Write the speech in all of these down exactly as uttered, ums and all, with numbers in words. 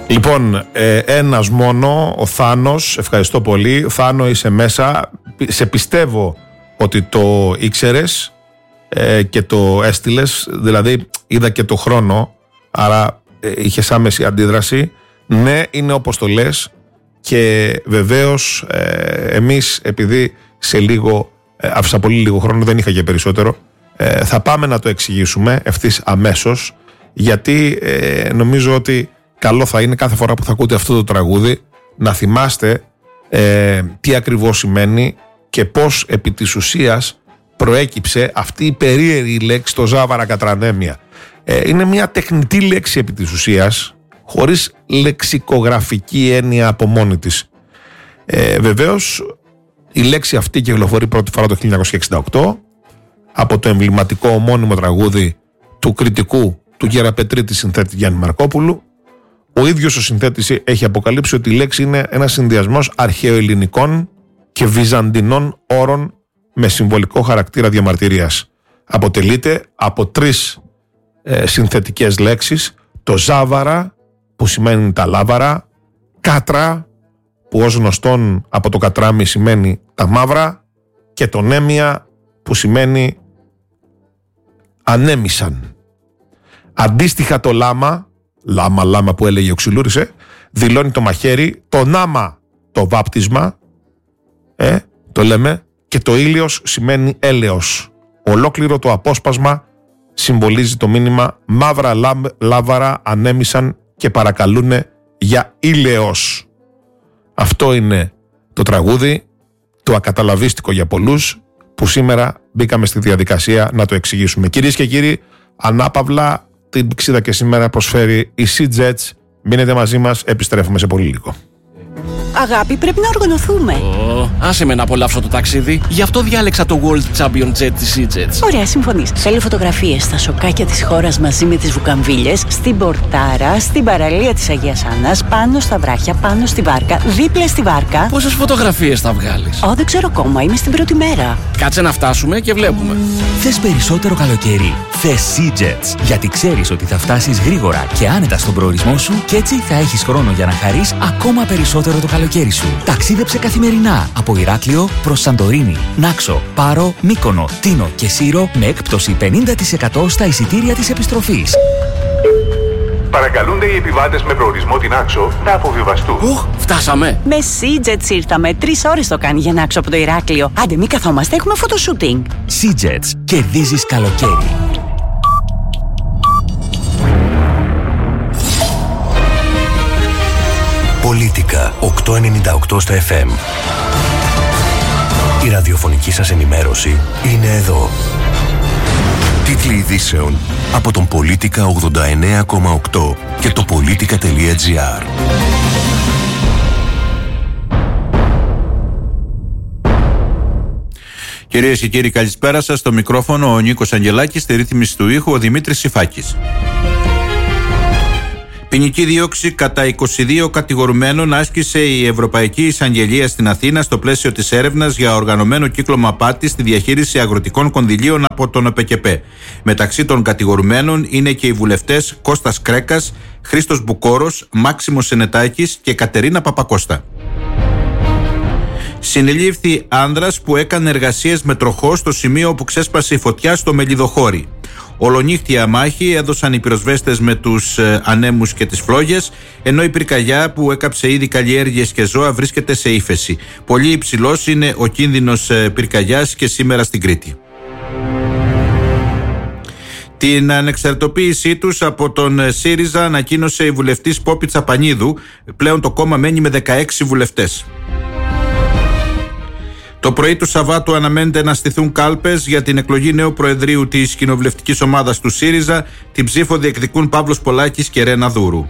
Λοιπόν, ε, ένας μόνο, ο Θάνος, ευχαριστώ πολύ. Θάνο, είσαι μέσα. Σε πιστεύω ότι το ήξερες ε, και το έστειλες, δηλαδή είδα και το χρόνο, άρα ε, είχες άμεση αντίδραση. Ναι, είναι όπως το λες και βεβαίως ε, εμείς, επειδή σε λίγο, ε, άφησα πολύ λίγο χρόνο, δεν είχα και περισσότερο, ε, θα πάμε να το εξηγήσουμε ευθύς αμέσως, γιατί ε, νομίζω ότι καλό θα είναι κάθε φορά που θα ακούτε αυτό το τραγούδι να θυμάστε ε, τι ακριβώς σημαίνει και πώς επί της ουσίας προέκυψε αυτή η περίεργη λέξη, το Ζάβαρα Κατρανέμια. Ε, είναι μια τεχνητή λέξη επί της ουσίας, χωρίς λεξικογραφική έννοια από μόνη της. Ε, βεβαίως η λέξη αυτή κυκλοφορεί πρώτη φορά το χίλια εννιακόσια εξήντα οκτώ από το εμβληματικό ομώνυμο τραγούδι του κριτικού του Γεραπετρίτη συνθέτη Γιάννη Μαρκόπουλου. Ο ίδιος ο συνθέτης έχει αποκαλύψει ότι η λέξη είναι ένας συνδυασμός αρχαιοελληνικών και βυζαντινών όρων με συμβολικό χαρακτήρα διαμαρτυρίας. Αποτελείται από τρεις ε, συνθετικές λέξεις: το Ζάβαρα, που σημαίνει τα λάβαρα, Κάτρα, που ως γνωστόν από το κατράμι σημαίνει τα μαύρα, και το Νέμια, που σημαίνει ανέμισαν. Αντίστοιχα το Λάμα, Λάμα Λάμα που έλεγε ο Ξυλούρης, ε, δηλώνει το μαχαίρι, το Νάμα το βάπτισμα, ε, το λέμε, και το Ήλιος σημαίνει έλεος. Ολόκληρο το απόσπασμα συμβολίζει το μήνυμα μαύρα λάβαρα ανέμισαν και παρακαλούνε για ήλαιος. Αυτό είναι το τραγούδι, το ακαταλαβίστικο για πολλούς, που σήμερα μπήκαμε στη διαδικασία να το εξηγήσουμε. Κυρίες και κύριοι, ανάπαυλα την πηξίδα και σήμερα προσφέρει η Sea-Jets. Μείνετε μαζί μας, επιστρέφουμε σε πολύ λίγο. Αγάπη, πρέπει να οργανωθούμε. Oh, άσε με να απολαύσω το ταξίδι. Γι' αυτό διάλεξα το World Champion Jet της Sea-Jets. Ωραία, συμφωνείς. Θέλω φωτογραφίες στα σοκάκια της χώρας μαζί με τις βουκαμβίλες, στην πορτάρα, στην παραλία της Αγίας Άννας, πάνω στα βράχια, πάνω στη βάρκα, δίπλα στη βάρκα. Πόσες φωτογραφίες θα βγάλεις? Ω, δεν ξέρω ακόμα, είμαι στην πρώτη μέρα. Κάτσε να φτάσουμε και βλέπουμε. Θες περισσότερο καλοκαίρι? Θες Sea-Jets. Γιατί ξέρεις ότι θα φτάσεις γρήγορα και άνετα στον προορισμό σου και έτσι θα έχεις χρόνο για να χαρείς ακόμα περισσότερο το καλοκαίρι σου. Ταξίδεψε καθημερινά από Ηράκλειο προς Σαντορίνη, Νάξο, Πάρο, Μύκονο, Τίνο και Σύρο με έκπτωση πενήντα τοις εκατό στα εισιτήρια της επιστροφής. Παρακαλούνται οι επιβάτες με προορισμό την Νάξο να αποβιβαστούν. Ουχ, φτάσαμε. Με Sea-Jets ήρθαμε. Τρεις ώρες το κάνει για Νάξο από το Ηράκλειο. Άντε, μη καθόμαστε, έχουμε φωτοσούτινγκ. Sea-Jets. Κερδίζεις καλοκαίρι. Πολίτικα οκτακόσια ενενήντα οκτώ στα εφ εμ. Η ραδιοφωνική σας ενημέρωση είναι εδώ. Τίτλοι ειδήσεων από τον Πολίτικα ογδόντα εννέα κόμμα οκτώ και το πολίτικα τελεία τζι άρ. Κυρίες και κύριοι, καλησπέρα σας. Στο μικρόφωνο ο Νίκος Αγγελάκης, στη ρύθμιση του ήχου ο Δημήτρης Σιφάκης. Ποινική δίωξη κατά είκοσι δύο κατηγορουμένων άσκησε η Ευρωπαϊκή Εισαγγελία στην Αθήνα στο πλαίσιο της έρευνας για οργανωμένο κύκλωμα απάτης στη διαχείριση αγροτικών κονδυλίων από τον ΟΠΕΚΕΠΕ. Μεταξύ των κατηγορουμένων είναι και οι βουλευτές Κώστας Κρέκας, Χρήστος Μπουκόρος, Μάξιμος Σενετάκης και Κατερίνα Παπακώστα. Συνελήφθη άνδρας που έκανε εργασίες με τροχό στο σημείο όπου ξέσπασε η φωτιά στο Μελιδοχώρι. Ολονύχτια μάχη έδωσαν οι πυροσβέστες με τους ε, ανέμους και τις φλόγες, ενώ η πυρκαγιά που έκαψε ήδη καλλιέργειες και ζώα βρίσκεται σε ύφεση. Πολύ υψηλός είναι ο κίνδυνος ε, πυρκαγιάς και σήμερα στην Κρήτη. Την ανεξαρτητοποίησή τους από τον ΣΥΡΙΖΑ ανακοίνωσε η βουλευτής Πόπη Τσαπανίδου. Πλέον το κόμμα μένει με δεκαέξι βουλευτές. Το πρωί του Σαββάτου αναμένεται να στηθούν κάλπες για την εκλογή νέου προεδρίου της κοινοβουλευτικής ομάδας του ΣΥΡΙΖΑ. Την ψήφο διεκδικούν Παύλος Πολάκης και Ρένα Δούρου.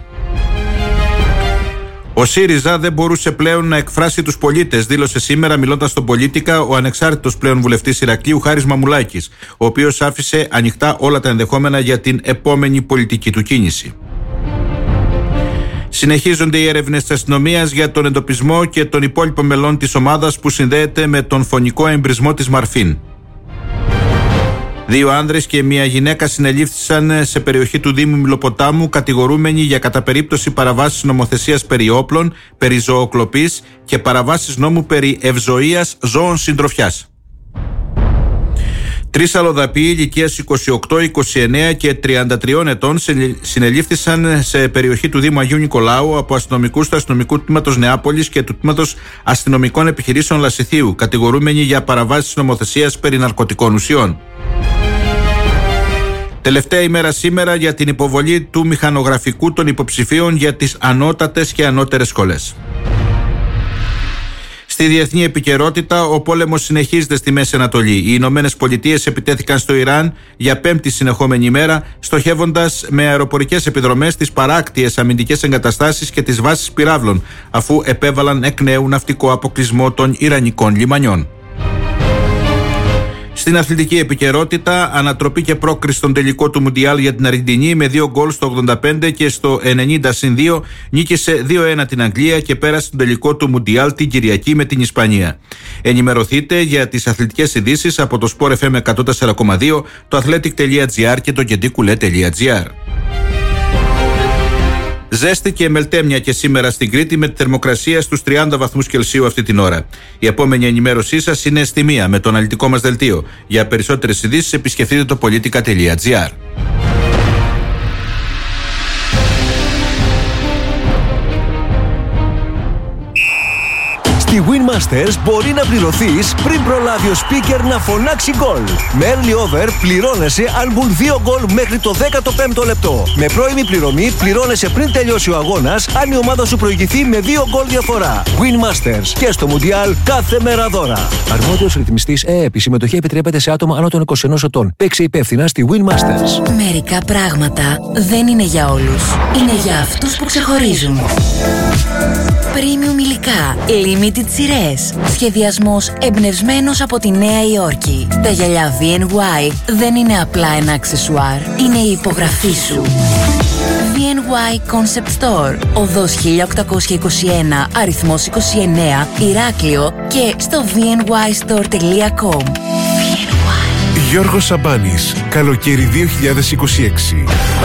Ο ΣΥΡΙΖΑ δεν μπορούσε πλέον να εκφράσει τους πολίτες, δήλωσε σήμερα μιλώντας στον Πολίτικα ο ανεξάρτητος πλέον βουλευτής Ηρακλείου Χάρης Μαμουλάκης, ο οποίος άφησε ανοιχτά όλα τα ενδεχόμενα για την επόμενη πολιτική του κίνηση. Συνεχίζονται οι έρευνες της αστυνομίας για τον εντοπισμό και των υπόλοιπων μελών της ομάδας που συνδέεται με τον φωνικό εμπρισμό της Μαρφίν. Δύο άνδρες και μια γυναίκα συνελήφθησαν σε περιοχή του Δήμου Μηλοποτάμου, κατηγορούμενοι για κατά περίπτωση παραβάσεις νομοθεσίας περί όπλων, περί ζωοκλοπής και παραβάσεις νόμου περί ευζοίας ζώων συντροφιάς. Τρεις αλλοδαποί ηλικίας είκοσι οκτώ, είκοσι εννέα και τριάντα τρία ετών συνελήφθησαν σε περιοχή του Δήμου Αγίου Νικολάου από αστυνομικούς του Αστυνομικού Τμήματος Νεάπολης και του Τμήματος Αστυνομικών Επιχειρήσεων Λασιθίου, κατηγορούμενοι για παραβάσεις νομοθεσίας περί ναρκωτικών ουσιών. Τελευταία ημέρα σήμερα για την υποβολή του μηχανογραφικού των υποψηφίων για τις ανώτατες και ανώτερες σχολές. Στη διεθνή επικαιρότητα, ο πόλεμος συνεχίζεται στη Μέση Ανατολή. Οι Ηνωμένες Πολιτείες επιτέθηκαν στο Ιράν για πέμπτη συνεχόμενη ημέρα, στοχεύοντας με αεροπορικές επιδρομές τις παράκτιες αμυντικές εγκαταστάσεις και τις βάσεις πυράβλων, αφού επέβαλαν εκ νέου ναυτικό αποκλεισμό των Ιρανικών λιμανιών. Στην αθλητική επικαιρότητα, ανατροπή και πρόκριση στον τελικό του Μουντιάλ για την Αργεντινή με δύο γκολ στο ογδόντα πέντε και στο ενενήντα συν δύο, νίκησε δύο ένα την Αγγλία και πέρασε στον τελικό του Μουντιάλ την Κυριακή με την Ισπανία. Ενημερωθείτε για τις αθλητικές ειδήσεις από το Sport εφ εμ εκατόν τέσσερα κόμμα δύο, το athletic τελεία gr και το κεντικουλέ τελεία gr. Ζέστη και μελτέμια και σήμερα στην Κρήτη με τη θερμοκρασία στους τριάντα βαθμούς Κελσίου αυτή την ώρα. Η επόμενη ενημέρωσή σας είναι στη μία με το αναλυτικό μας δελτίο. Για περισσότερες ειδήσεις επισκεφτείτε το politica τελεία gr. Στη Winmasters μπορεί να πληρωθείς πριν προλάβει ο speaker να φωνάξει γκολ. Με early over πληρώνεσαι αν μπουν δύο γκολ μέχρι το δέκατο πέμπτο λεπτό. Με πρώιμη πληρωμή πληρώνεσαι πριν τελειώσει ο αγώνας αν η ομάδα σου προηγηθεί με δύο γκολ διαφορά. Winmasters και στο Μουντιάλ κάθε μέρα δώρα. Αρμόδιος ρυθμιστής ΕΕΠ. Η συμμετοχή επιτρέπεται σε άτομα άνω των είκοσι ενός ετών. Παίξε υπεύθυνα στη Winmasters. Μερικά πράγματα δεν είναι για όλους. Είναι για αυτούς που ξεχωρίζουν. Premium υλικά, limited σειρές. Σχεδιασμός εμπνευσμένος από τη Νέα Υόρκη. Τα γυαλιά βι εν γουάι δεν είναι απλά ένα αξεσουάρ, είναι η υπογραφή σου. βι εν γουάι Concept Store, οδός χίλια οκτακόσια είκοσι ένα, αριθμός είκοσι εννέα, Ηράκλειο και στο βι εν γουάι στορ τελεία κομ. Γιώργος Σαμπάνης, καλοκαίρι δύο χιλιάδες είκοσι έξι.